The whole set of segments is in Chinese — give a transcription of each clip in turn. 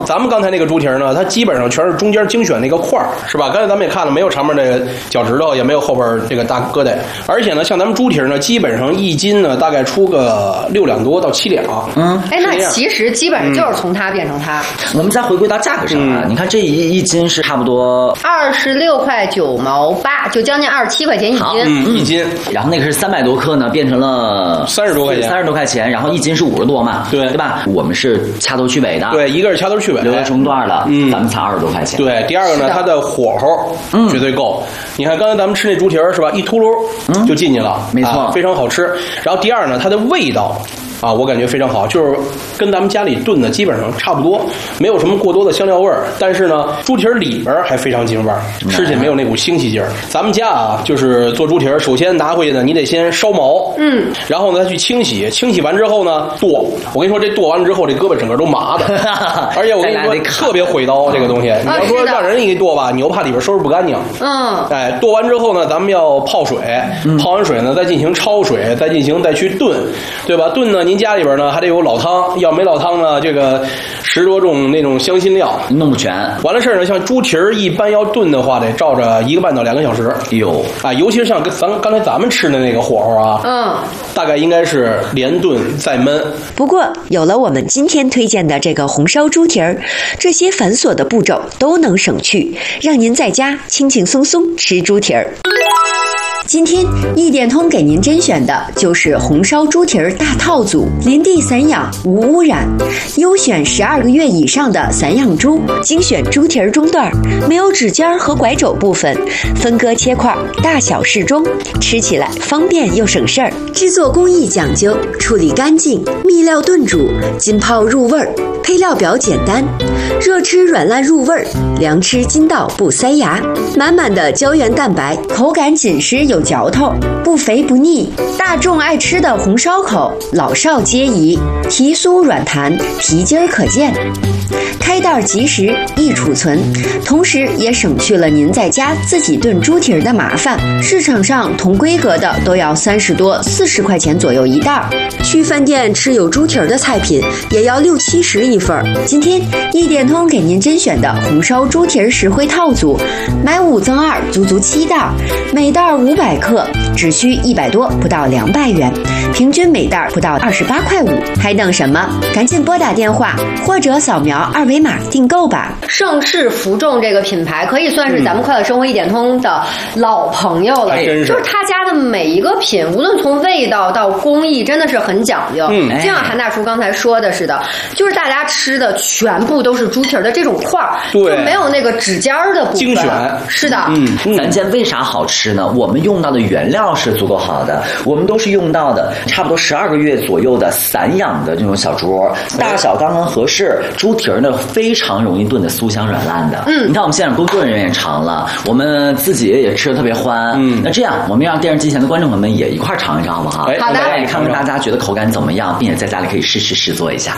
咱们刚才那个猪蹄呢，它基本上全是中间精选那个块儿，是吧？刚才咱们也看了，没有长面这个脚趾头，也没有后边这个大疙瘩。而且呢，像咱们猪蹄呢，基本上1斤呢大概出个6两多到7两。 那其实基本上就是从它变成它。 我们再回归到价格上啊，你看这一斤是差不多 26块9毛8，就将近27块钱一斤。 1斤。 然后那个是300多克呢，变成了 30多块钱 ，30多块钱，然后1斤是50多嘛，对吧？我们是掐头去尾的， 对，一个是掐头去尾， 留下中段了，咱们才20多块钱。 对，第二个呢，它的火候绝对够。你看刚才咱们吃那猪蹄是吧，一秃噜就进去了， 没错， 非常好吃。然后第二呢，它的味道。我感觉非常好，就是跟咱们家里炖的基本上差不多，没有什么过多的香料味儿。但是呢，猪蹄里边还非常京味儿，吃起来没有那股腥气劲儿。咱们家就是做猪蹄，首先拿回去呢，你得先烧毛，然后呢再去清洗，清洗完之后呢剁。我跟你说，这剁完了之后，这胳膊整个都麻的，而且我跟你说特别毁刀这个东西。你要说让人给你剁吧，你又怕里边收拾不干净。剁完之后呢，咱们要泡水，泡完水呢再进行焯水，再去炖，对吧？炖呢。您家里边呢还得有老汤，要没老汤呢，这个10多种那种香辛料弄不全。 完了事儿呢，像猪蹄一般要炖的话，得照着1个半到2个小时。尤其是像刚才咱们吃的那个火候啊，大概应该是连炖再焖。 不过有了我们今天推荐的这个红烧猪蹄儿，这些繁琐的步骤都能省去，让您在家轻轻松松吃猪蹄儿。今天一点通给您甄选的就是红烧猪蹄儿大套组，林地散养无污染，优选12个月以上的散养猪，精选猪蹄儿中段，没有指尖和拐肘部分，分割切块，大小适中，吃起来方便又省事儿。制作工艺讲究，处理干净，秘料炖煮，浸泡入味儿，配料表简单，热吃软烂入味儿，凉吃筋道不塞牙，满满的胶原蛋白，口感紧实有嚼头，不肥不腻，大众爱吃的红烧口，老少皆宜，皮酥软弹，皮筋儿可见，开袋即食，易储存，同时也省去了您在家自己炖猪蹄儿的麻烦。市场上同规格的都要30多、40块钱左右一袋，去饭店吃有猪蹄儿的菜品也要60、70一份。今天一点通给您甄选的红烧猪蹄儿实惠套组，买5赠2，足7袋，每袋500克，只需100多不到200元，平均每袋不到28块5，还等什么？赶紧拨打电话或者扫描2维码订购吧。 盛世福众这个品牌可以算是咱们快乐生活一点通的老朋友了，就是他家的每一个品，无论从味道到工艺，真的是很讲究。就像韩大叔刚才说的似的，就是大家吃的全部都是猪蹄儿的这种块儿，就没有那个指尖的部分。 精选是的， 咱家为啥好吃呢？我们用到的原料是足够好的，我们都是用到的差不多12个月左右的散养的这种小猪，大小刚刚合适。猪蹄儿呢非常容易炖的酥香软烂的。你看我们现场工作人员也尝了，我们自己也吃得特别欢。那这样我们让电视机前的观众朋友们也一块尝一尝好不好？ 好的， 看看大家觉得口感怎么样，并且在家里可以试做一下。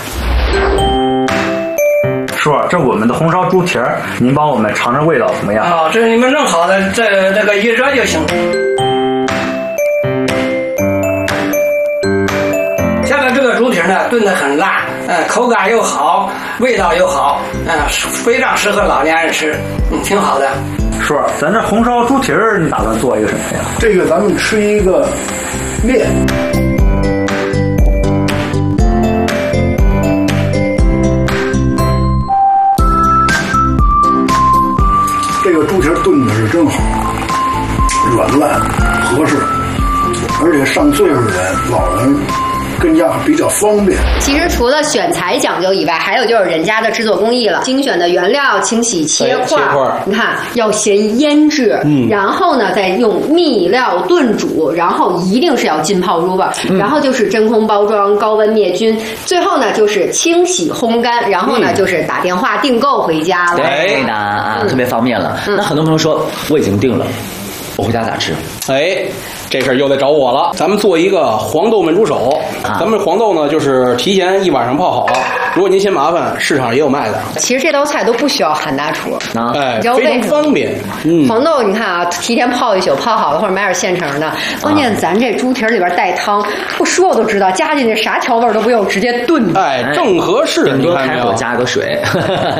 叔，这我们的红烧猪蹄儿，您帮我们尝尝味道怎么样？ 这是你们弄好的，这个一热就行。现在这个猪蹄呢炖得很烂，口感又好，味道又好，非常适合老年人吃，挺好的。 叔，咱这红烧猪蹄儿，你打算做一个什么呀？ 这个咱们吃一个面。这个猪蹄炖的是真好，软烂合适，而且上岁数的人、老人跟家比较方便。 其实除了选材讲究以外，还有就是人家的制作工艺了，精选的原料、清洗、切块，你看要先腌制，然后呢再用秘料炖煮，然后一定是要浸泡入味，然后就是真空包装、高温灭菌，最后呢就是清洗烘干，然后呢就是打电话订购回家了。 对的啊，特别方便了。那很多朋友说我已经定了，我回家咋吃？ 这事儿又得找我了。咱们做一个黄豆焖猪手，咱们黄豆呢就是提前1晚上泡好了，如果您嫌麻烦，市场也有卖的。 其实这道菜都不需要韩大厨， 非常方便。 黄豆你看啊，提前泡一宿，泡好了或者买点现成的。关键咱这猪蹄里边带汤，不说我都知道，加进去啥调味都不用，直接炖， 正合适。 顶多开火加个水。